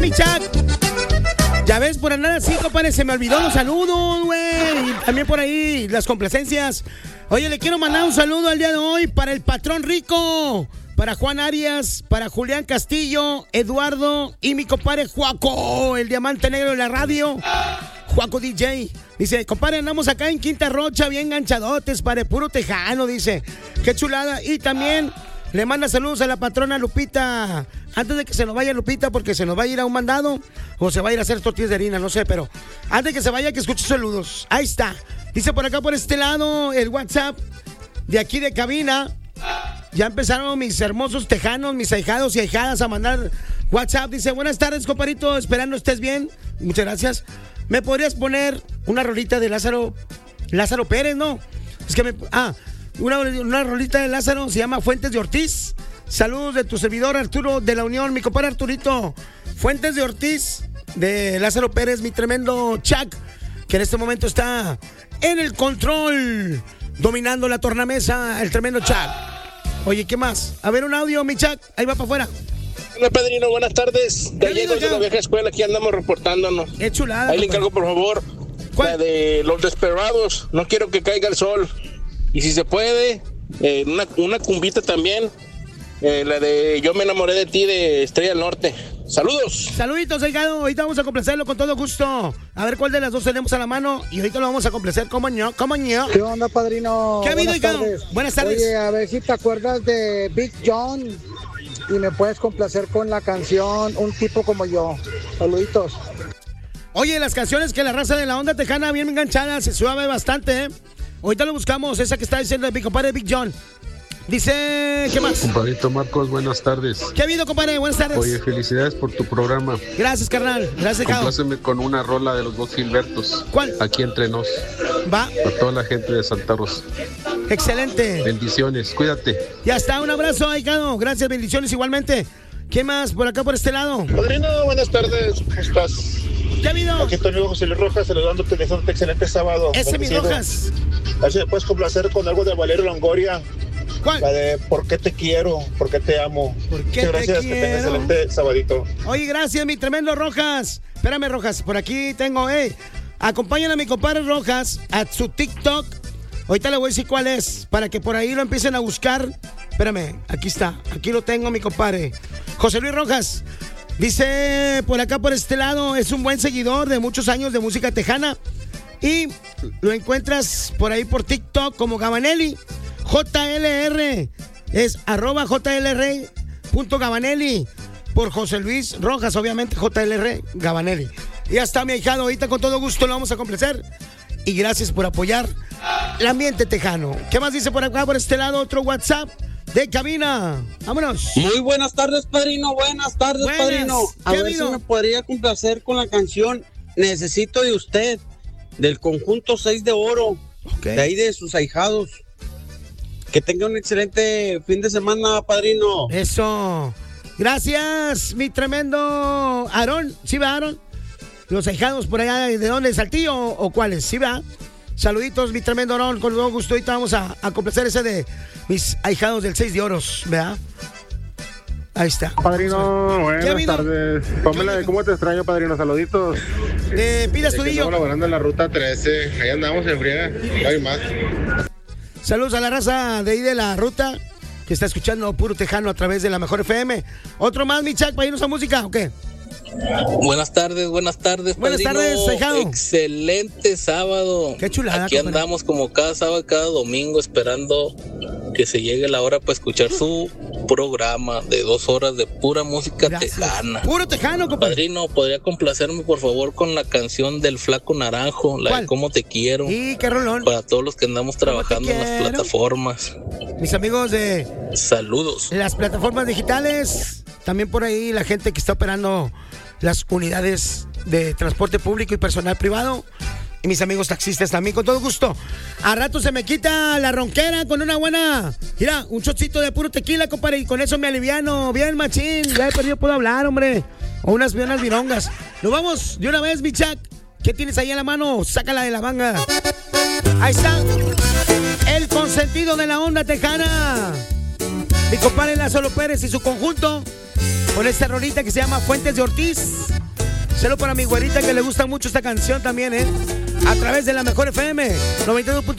mi Chac. Ya ves, por andar así, compadre, se me olvidó los saludos, güey. Y también por ahí las complacencias. Oye, le quiero mandar un saludo al día de hoy para el patrón rico, para Juan Arias, para Julián Castillo, Eduardo y mi compadre Juaco, el diamante negro de la radio. Juaco DJ. Dice, compadre, andamos acá en Quinta Rocha, bien ganchadotes, para puro tejano, dice. Qué chulada. Y también le manda saludos a la patrona Lupita. Antes de que se nos vaya Lupita, porque se nos va a ir a un mandado o se va a ir a hacer tortillas de harina, no sé, pero antes de que se vaya, que escuche saludos. Ahí está. Dice por acá, por este lado, el WhatsApp de aquí de cabina. Ya empezaron mis hermosos tejanos, mis ahijados y ahijadas a mandar WhatsApp. Dice, buenas tardes, compadrito, esperando estés bien. Muchas gracias. ¿Me podrías poner una rolita de Lázaro Pérez, no? Es que una rolita de Lázaro, se llama Fuentes de Ortiz. Saludos de tu servidor Arturo de la Unión, mi compadre Arturito. Fuentes de Ortiz, de Lázaro Pérez, mi tremendo Chac, que en este momento está en el control, dominando la tornamesa, el tremendo Chac. Oye, ¿qué más? A ver, un audio, mi Chac, ahí va para afuera. Hola, Padrino, buenas tardes. Gallegos de la vieja escuela, aquí andamos reportándonos. Qué chulada. Ahí le encargo, por favor, ¿cuál? La de Los Desperados, No quiero que caiga el sol. Y si se puede, una cumbita también. La de Yo me enamoré de ti, de Estrella del Norte. Saludos. Saluditos, ahijado. Ahorita vamos a complacerlo con todo gusto. A ver cuál de las dos tenemos a la mano. Y ahorita lo vamos a complacer. ¿Cómo no? ¿Qué onda, padrino? ¿Qué ha habido, hijado? Buenas tardes. Oye, a ver si te acuerdas de Big John y me puedes complacer con la canción Un tipo como yo. Saluditos. Oye, las canciones que la raza de la onda tejana bien enganchada, se suave bastante, ¿eh? Ahorita lo buscamos, esa que está diciendo mi compadre Big John. Dice, ¿qué más? Compadrito Marcos, buenas tardes. ¿Qué ha habido, compadre? Buenas tardes. Oye, felicidades por tu programa. Gracias, carnal. Gracias, Jao. Compláceme con una rola de los dos Gilbertos. ¿Cuál? Aquí entre nos. Va. A toda la gente de Santa Rosa. Excelente. Bendiciones, cuídate. Ya está, un abrazo, ahijado. Gracias, bendiciones igualmente. ¿Qué más por acá, por este lado? Padrino, buenas tardes. ¿Cómo estás? ¿Qué ha habido? Aquí Antonio José Luis Rojas, saludándote, deseándote excelente sábado. Ese mi Rojas. A ver si me puedes complacer con algo de Valerio Longoria. ¿Cuál? La de ¿Por qué te quiero? ¿Por qué te amo? ¿Por qué Muchas gracias, te que tengas quiero? excelente sabadito. Oye, gracias, mi tremendo Rojas. Espérame, Rojas, por aquí tengo, acompañan a mi compadre Rojas a su TikTok. Ahorita le voy a decir cuál es, para que por ahí lo empiecen a buscar. Espérame, aquí está, aquí lo tengo, mi compadre. José Luis Rojas. Dice por acá, por este lado, es un buen seguidor de muchos años de música tejana. Y lo encuentras por ahí por TikTok como Gabanelli. JLR. Es @JLR.Gabanelli. Por José Luis Rojas, obviamente, JLR Gabanelli. Y ya está, mi ahijado. Ahorita con todo gusto lo vamos a complacer. Y gracias por apoyar el ambiente tejano. ¿Qué más dice por acá, por este lado? Otro WhatsApp de cabina. Vámonos. Muy buenas tardes, padrino. Buenas tardes, Buenas. padrino. A ver si me podría complacer con la canción Necesito de Usted, del conjunto 6 de Oro, de ahí de sus ahijados. Que tenga un excelente fin de semana, padrino. Eso. Gracias, mi tremendo Aarón. ¿Sí va, Aarón? Los ahijados por allá, ¿de dónde? ¿Saltillo o cuáles? ¿Sí va? Saluditos, mi tremendo Aarón. Con todo gusto, ahorita vamos a complacer ese de mis ahijados del 6 de Oros, ¿verdad? Ahí está. Padrino, buenas tardes. Póngale de cómo te extraño, padrino. Saluditos. Pidas Tudillo. Estamos laborando en la ruta 13. Ahí andamos en friega. No hay más. Saludos a la raza de ahí de la ruta que está escuchando puro tejano a través de la Mejor FM. Otro más, mi Chac, para irnos a música, ¿o qué? Buenas tardes, padrino. Buenas tardes, ahijado. Excelente sábado. Qué chulada. Aquí andamos como cada sábado, cada domingo, esperando que se llegue la hora para escuchar su programa de 2 horas de pura música tejana. Puro tejano, compadre. Padrino, ¿podría complacerme, por favor, con la canción del Flaco Naranjo, la ¿cuál? de Cómo te quiero? Y qué rolón. Para todos los que andamos trabajando en las plataformas. Mis amigos de Saludos. las plataformas digitales, también por ahí la gente que está operando las unidades de transporte público y personal privado, y mis amigos taxistas también, con todo gusto. A rato se me quita la ronquera con una buena, mira, un chocito de puro tequila, compadre, y con eso me aliviano bien machín. Ya he perdido, puedo hablar, hombre. O unas virongas. Nos vamos de una vez, mi Chac. ¿Qué tienes ahí en la mano? Sácala de la manga. Ahí está el consentido de la onda tejana, mi compadre Lázaro Pérez y su conjunto. con esta rolita que se llama Fuentes de Ortiz. Saludos para mi güerita que le gusta mucho esta canción también, a través de la Mejor FM 92.5.